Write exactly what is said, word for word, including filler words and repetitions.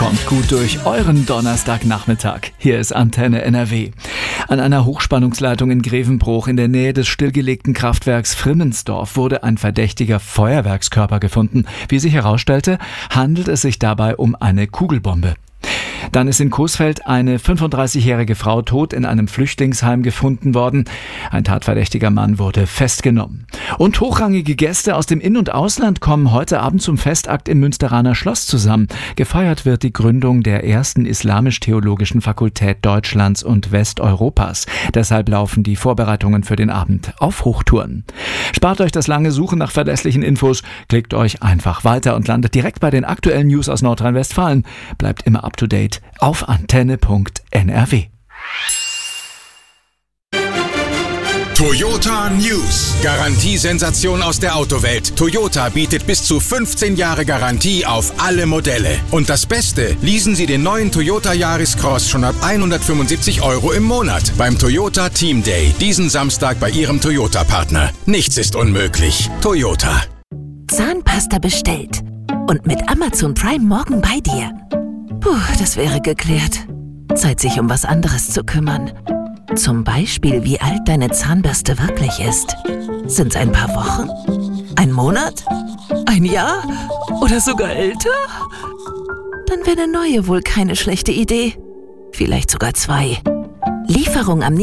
Kommt gut durch euren Donnerstagnachmittag. Hier ist Antenne N R W. An einer Hochspannungsleitung in Grevenbruch in der Nähe des stillgelegten Kraftwerks Frimmensdorf wurde ein verdächtiger Feuerwerkskörper gefunden. Wie sich herausstellte, handelt es sich dabei um eine Kugelbombe. Dann ist in Coesfeld eine fünfunddreißigjährige Frau tot in einem Flüchtlingsheim gefunden worden. Ein tatverdächtiger Mann wurde festgenommen. Und hochrangige Gäste aus dem In- und Ausland kommen heute Abend zum Festakt im Münsteraner Schloss zusammen. Gefeiert wird die Gründung der ersten islamisch-theologischen Fakultät Deutschlands und Westeuropas. Deshalb laufen die Vorbereitungen für den Abend auf Hochtouren. Spart euch das lange Suchen nach verlässlichen Infos, klickt euch einfach weiter und landet direkt bei den aktuellen News aus Nordrhein-Westfalen. Bleibt immer up to date auf antenne punkt n r w. Toyota News. Garantiesensation aus der Autowelt. Toyota bietet bis zu fünfzehn Jahre Garantie auf alle Modelle. Und das Beste, leasen Sie den neuen Toyota Yaris Cross schon ab hundertfünfundsiebzig Euro im Monat beim Toyota Team Day diesen Samstag bei Ihrem Toyota-Partner. Nichts ist unmöglich. Toyota. Zahnpasta bestellt und mit Amazon Prime morgen bei dir. Puh, das wäre geklärt. Zeit, sich um was anderes zu kümmern. Zum Beispiel, wie alt deine Zahnbürste wirklich ist. Sind's ein paar Wochen? Ein Monat? Ein Jahr? Oder sogar älter? Dann wäre eine neue wohl keine schlechte Idee. Vielleicht sogar zwei. Lieferung am